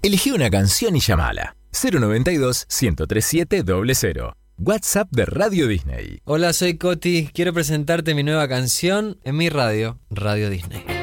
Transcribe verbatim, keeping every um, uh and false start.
Elegí una canción y llamala. cero noventa y dos, ciento treinta y siete, cero cero. WhatsApp de Radio Disney. Hola, soy Coti. Quiero presentarte mi nueva canción en mi radio, Radio Disney.